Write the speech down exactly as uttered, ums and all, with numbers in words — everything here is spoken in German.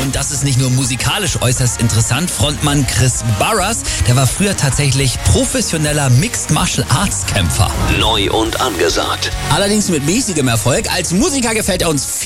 Und das ist nicht nur musikalisch äußerst interessant. Frontmann Chris Barras, der war früher tatsächlich professioneller Mixed Martial Arts Kämpfer. Neu und angesagt. Allerdings mit mäßigem Erfolg. Als Musiker gefällt er uns viel